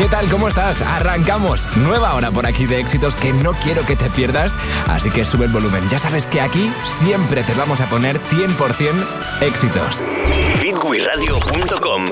¿Qué tal? ¿Cómo estás? Arrancamos. Nueva hora por aquí de éxitos que no quiero que te pierdas, así que sube el volumen. Ya sabes que aquí siempre te vamos a poner 100% éxitos. Fitwiradio.com